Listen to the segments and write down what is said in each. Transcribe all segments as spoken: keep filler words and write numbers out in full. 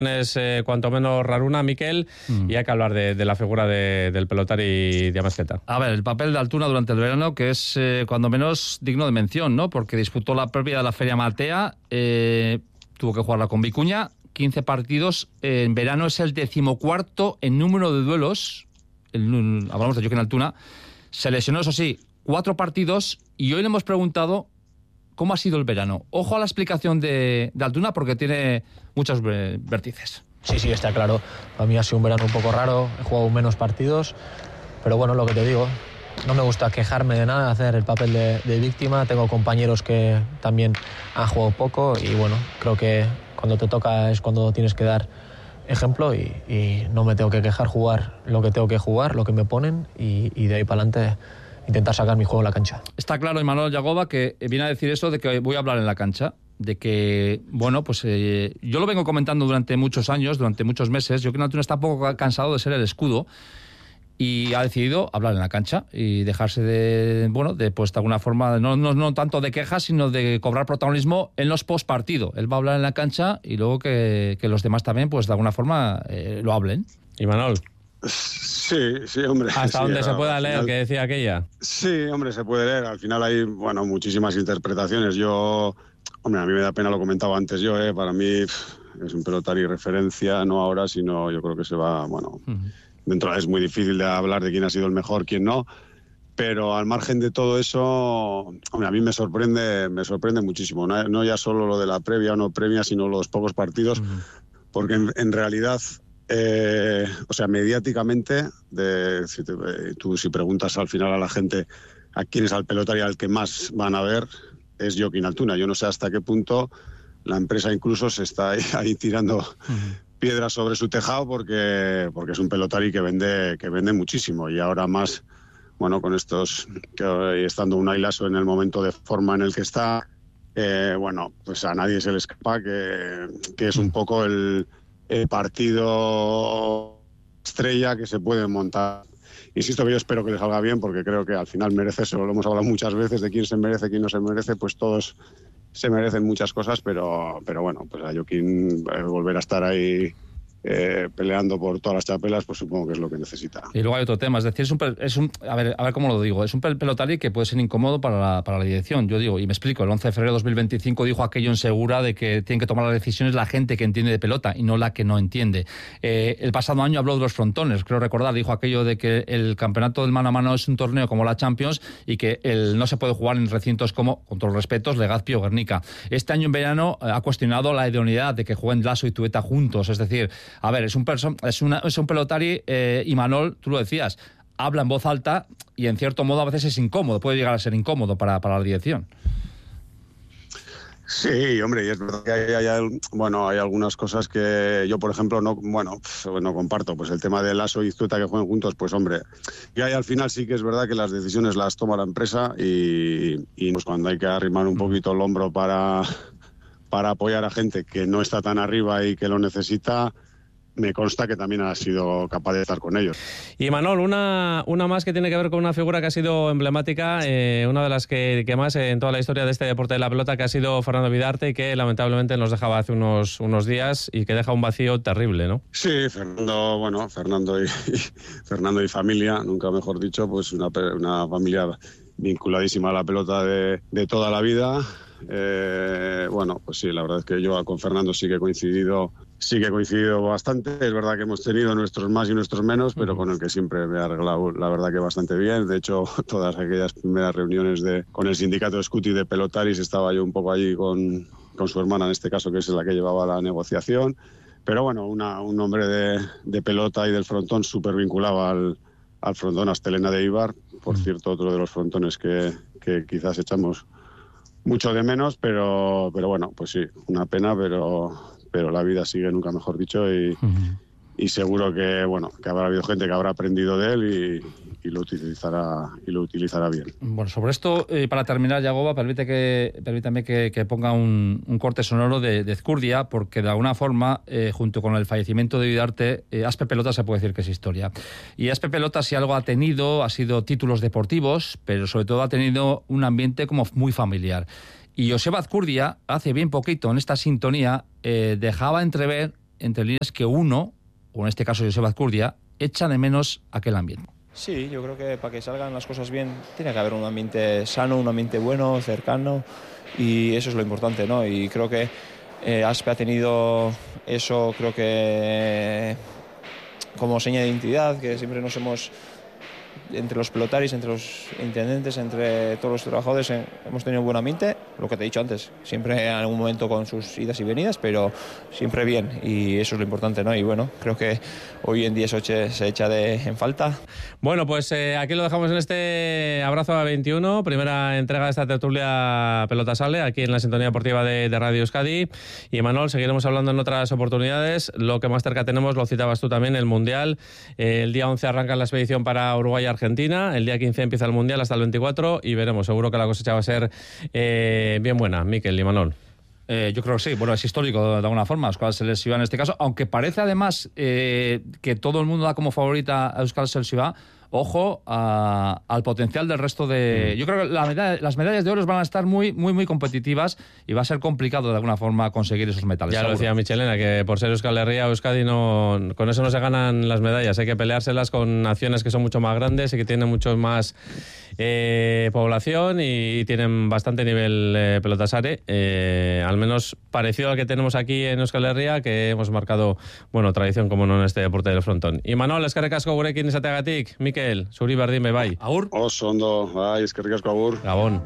Es eh, cuanto menos raruna, Miquel, mm. y hay que hablar de, de la figura de, del pelotari de Amasqueta. A ver, el papel de Altuna durante el verano, que es eh, cuando menos digno de mención, ¿no? Porque disputó la previa de la Feria Maltea, eh, tuvo que jugarla con Vicuña, quince partidos, eh, en verano es el decimocuarto en número de duelos, el, hablamos de Joaquín Altuna, se lesionó, eso sí, cuatro partidos, y hoy le hemos preguntado cómo ha sido el verano. Ojo a la explicación de, de Altuna, porque tiene muchos vértices. Sí, sí, está claro. Para mí ha sido un verano un poco raro, he jugado menos partidos, pero bueno, lo que te digo, no me gusta quejarme de nada, hacer el papel de, de víctima. Tengo compañeros que también han jugado poco y bueno, creo que cuando te toca es cuando tienes que dar ejemplo y, y no me tengo que quejar, jugar lo que tengo que jugar, lo que me ponen y, y de ahí para adelante intentar sacar mi juego en la cancha. Está claro, Imanol Yagoba, que viene a decir eso de que voy a hablar en la cancha, de que, bueno, pues eh, yo lo vengo comentando durante muchos años, durante muchos meses. Yo creo que Altuna está un poco cansado de ser el escudo y ha decidido hablar en la cancha y dejarse de, bueno, de pues de alguna forma, no, no, no tanto de quejas, sino de cobrar protagonismo en los postpartido. Él va a hablar en la cancha y luego que, que los demás también, pues de alguna forma, eh, lo hablen. Imanol. Sí, sí, hombre. Hasta sí, donde se pueda leer, final, que decía aquella. Sí, hombre, se puede leer. Al final hay, bueno, muchísimas interpretaciones. Yo, hombre, a mí me da pena, lo comentaba antes yo, ¿eh? Para mí pff, es un pelotari referencia, no ahora, sino yo creo que se va, bueno, uh-huh. dentro es muy difícil de hablar de quién ha sido el mejor, quién no, pero al margen de todo eso, hombre, a mí me sorprende, me sorprende muchísimo. No, no ya solo lo de la previa o no previa, sino los pocos partidos, uh-huh. porque en, en realidad... Eh, o sea, mediáticamente, de, si te, tú si preguntas al final a la gente a quién es el pelotari al que más van a ver, es Joaquín Altuna. Yo no sé hasta qué punto la empresa incluso se está ahí, ahí tirando uh-huh. piedras sobre su tejado porque, porque es un pelotari que vende, que vende muchísimo. Y ahora más, bueno, con estos, que, estando un Ailaso en el momento de forma en el que está, eh, bueno, pues a nadie se le escapa que, que es un poco el... el partido estrella que se puede montar. Insisto que yo espero que le salga bien porque creo que al final merece eso. Lo hemos hablado muchas veces de quién se merece, quién no se merece, pues todos se merecen muchas cosas, pero, pero bueno, pues a Joaquín eh, volver a estar ahí eh, peleando por todas las chapelas, pues supongo que es lo que necesita. Y luego hay otro tema, es decir, es un, es un a ver, a ver cómo lo digo, es un pelotari que puede ser incómodo para la, para la dirección. Yo digo, y me explico, el once de febrero de dos mil veinticinco dijo aquello en Segura de que tienen que tomar las decisiones la gente que entiende de pelota y no la que no entiende. Eh, el pasado año habló de los frontones, creo recordar, dijo aquello de que el campeonato del mano a mano es un torneo como la Champions y que el, no se puede jugar en recintos como, con todos los respetos, Legazpi o Guernica. Este año en verano eh, ha cuestionado la idoneidad de que jueguen Lasso y Tueta juntos, es decir, a ver, es un person Es, una, es un pelotari, eh, Imanol, tú lo decías, habla en voz alta y en cierto modo a veces es incómodo, puede llegar a ser incómodo para, para la dirección. Sí, hombre, y es verdad que hay, hay, bueno, hay algunas cosas que yo, por ejemplo, no, bueno, no comparto. Pues el tema de Lasso y Zueta que jueguen juntos, pues hombre, y ahí al final sí que es verdad que las decisiones las toma la empresa y, y pues cuando hay que arrimar un poquito el hombro para, para apoyar a gente que no está tan arriba y que lo necesita, me consta que también ha sido capaz de estar con ellos. Y Imanol, una, una más que tiene que ver con una figura que ha sido emblemática, eh, una de las que, que más en toda la historia de este deporte de la pelota, que ha sido Fernando Vidarte, y que lamentablemente nos dejaba hace unos, unos días y que deja un vacío terrible, ¿no? Sí, Fernando, bueno, Fernando y, y Fernando y familia, nunca mejor dicho, pues una, una familia vinculadísima a la pelota de, de toda la vida. Eh, bueno, pues sí, la verdad es que yo con Fernando sí que he coincidido sí que he coincidido bastante. Es verdad que hemos tenido nuestros más y nuestros menos, pero con el que siempre me ha arreglado, la verdad que bastante bien. De hecho, todas aquellas primeras reuniones de, con el sindicato de Scuti de pelotaris estaba yo un poco allí con, con su hermana, en este caso, que es la que llevaba la negociación. Pero bueno, una, un hombre de, de pelota y del frontón súper vinculado al, al frontón Astelena de Eibar. Por cierto, otro de los frontones que, que quizás echamos mucho de menos, pero, pero bueno, pues sí, una pena, pero, pero la vida sigue, nunca mejor dicho, y, uh-huh. y seguro que, bueno, que habrá habido gente que habrá aprendido de él y, y lo utilizará y lo utilizará bien. Bueno, sobre esto, eh, para terminar, Yagoba, permite que, permítame que, que ponga un, un corte sonoro de, de Ezcurdia, porque de alguna forma, eh, junto con el fallecimiento de Vidarte, eh, Aspe Pelota se puede decir que es historia. Y Aspe Pelota, si algo ha tenido, ha sido títulos deportivos, pero sobre todo ha tenido un ambiente como muy familiar. Y Joseba Ezcurdia, hace bien poquito en esta sintonía, eh, dejaba entrever entre líneas, que uno, o en este caso Joseba Azcurdia, echa de menos aquel ambiente. Sí, yo creo que para que salgan las cosas bien tiene que haber un ambiente sano, un ambiente bueno, cercano, y eso es lo importante, ¿no? Y creo que eh, Aspe ha tenido eso, creo que como seña de identidad, que siempre nos hemos, entre los pelotaris, entre los intendentes, entre todos los trabajadores, eh, hemos tenido un buen ambiente, lo que te he dicho antes, siempre en algún momento con sus idas y venidas, pero siempre bien, y eso es lo importante, ¿no? Y bueno, creo que hoy en día eso se echa de, en falta. Bueno, pues eh, aquí lo dejamos en este Abrazo a veintiuno, primera entrega de esta tertulia Pelota Sale, aquí en la sintonía deportiva de, de Radio Euskadi. Y Manol, seguiremos hablando en otras oportunidades. Lo que más cerca tenemos, lo citabas tú también, el Mundial. Eh, el día once arranca la expedición para Uruguay y Argentina, el día quince empieza el Mundial hasta el veinticuatro y veremos, seguro que la cosecha va a ser eh, bien buena. Mikel y Manol. Eh, yo creo que sí, bueno, es histórico de alguna forma Euskal Selekzioa en este caso, aunque parece además eh, que todo el mundo da como favorita a Euskal Selekzioa. Ojo a, al potencial del resto de... Mm. Yo creo que la medalla, las medallas de oro van a estar muy, muy, muy competitivas y va a ser complicado de alguna forma conseguir esos metales. Ya seguro. Lo decía Michelena, que por ser Euskal Herria o Euskadi no, con eso no se ganan las medallas. Hay que peleárselas con naciones que son mucho más grandes y que tienen mucho más eh, población y, y tienen bastante nivel eh, pelotasare, eh, al menos parecido al que tenemos aquí en Euskal Herria, que hemos marcado, bueno, tradición como no en este deporte del frontón. Y Manol, eskerrik asko gurekin izateagatik, Mikel. Zuri berdin be bai. Agur. Oso ondo, bai, eskerrik asko, agur. Gabon.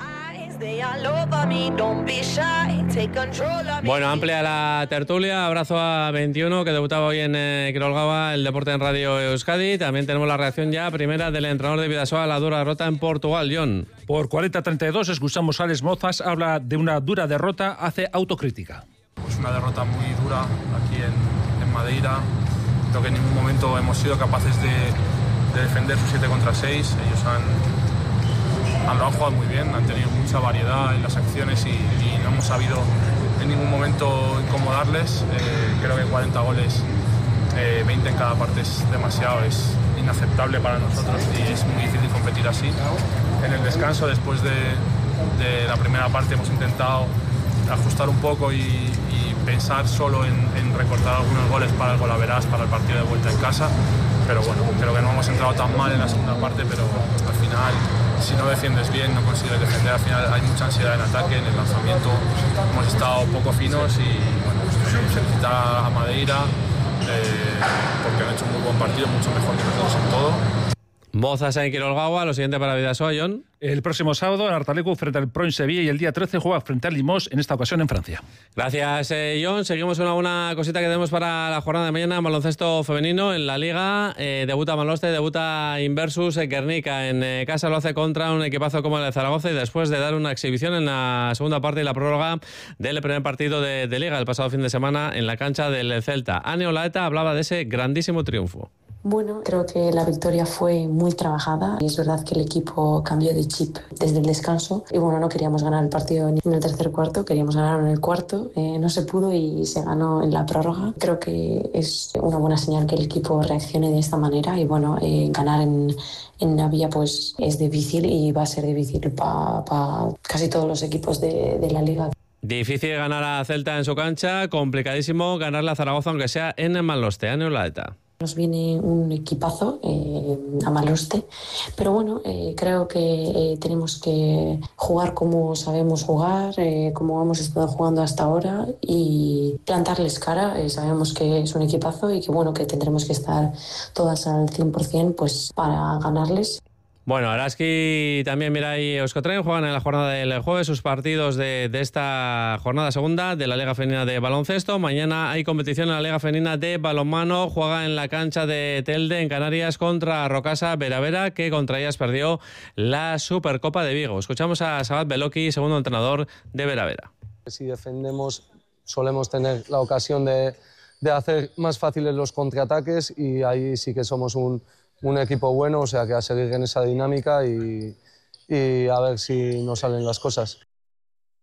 Bueno, amplia la tertulia, Abrazo a veintiuno, que debutaba hoy en eh, Kirolgaba, el deporte en Radio Euskadi. También tenemos la reacción ya primera del entrenador de Bidasoa a la dura derrota en Portugal, John. Por cuarenta a treinta y dos, escuchamos a Alex Mozas, habla de una dura derrota, hace autocrítica. Pues una derrota muy dura aquí en, en Madeira. Creo que en ningún momento hemos sido capaces de de defender su siete contra seis. Ellos han, han, lo han jugado muy bien, han tenido mucha variedad en las acciones y, y no hemos sabido en ningún momento incomodarles. Eh, creo que cuarenta goles, eh, veinte en cada parte es demasiado, es inaceptable para nosotros y es muy difícil competir así. En el descanso, después de, de la primera parte, hemos intentado ajustar un poco y, y pensar solo en, en recortar algunos goles para el golaveras, para el partido de vuelta en casa. Pero bueno, creo que no hemos entrado tan mal en la segunda parte, pero al final, si no defiendes bien, no consigues defender. Al final hay mucha ansiedad en ataque, en el lanzamiento hemos estado poco finos y bueno, felicitar a Madeira eh, porque han hecho un muy buen partido, mucho mejor que nosotros en todo. Mozas en Kirolgaba, lo siguiente para Bidasoa, John. El próximo sábado en Artalecu frente al Pro en Sevilla y el día trece juega frente al Limos, en esta ocasión en Francia. Gracias, eh, John. Seguimos con una cosita que tenemos para la jornada de mañana, baloncesto femenino en la Liga. Eh, debuta Maloste, debuta Inversus eh, Guernica en eh, casa, lo hace contra un equipazo como el de Zaragoza y después de dar una exhibición en la segunda parte y la prórroga del primer partido de, de Liga el pasado fin de semana en la cancha del Celta. Ane Olaeta hablaba de ese grandísimo triunfo. Bueno, creo que la victoria fue muy trabajada y es verdad que el equipo cambió de chip desde el descanso y bueno, no queríamos ganar el partido ni en el tercer cuarto, queríamos ganar en el cuarto, eh, no se pudo y se ganó en la prórroga. Creo que es una buena señal que el equipo reaccione de esta manera y bueno, eh, ganar en, en Navia pues es difícil y va a ser difícil para pa casi todos los equipos de, de la liga. Difícil ganar a Celta en su cancha, complicadísimo ganarle a Zaragoza aunque sea en el Maloste. Ane Olaeta. Nos viene un equipazo eh, a Maloste, pero bueno, eh, creo que eh, tenemos que jugar como sabemos jugar, eh, como hemos estado jugando hasta ahora y plantarles cara. Eh, sabemos que es un equipazo y que bueno, que tendremos que estar todas al cien por ciento pues, para ganarles. Bueno, Araski también Mirai y Euskotren juegan en la jornada del jueves sus partidos de, de esta jornada segunda de la Liga Femenina de Baloncesto. Mañana hay competición en la Liga Femenina de Balonmano. Juega en la cancha de Telde, en Canarias, contra Rocasa Veravera, que contra ellas perdió la Supercopa de Vigo. Escuchamos a Sabat Beloki, segundo entrenador de Veravera. Si defendemos, solemos tener la ocasión de, de hacer más fáciles los contraataques y ahí sí que somos un... un equipo bueno, o sea que a seguir en esa dinámica y, y a ver si nos salen las cosas.